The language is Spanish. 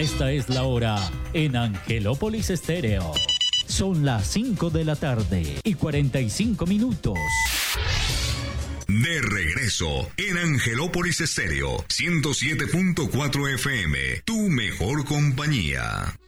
Esta es la hora en Angelópolis Estéreo. Son las 5 de la tarde y 45 minutos. De regreso en Angelópolis Estéreo 107.4 FM, tu mejor compañía.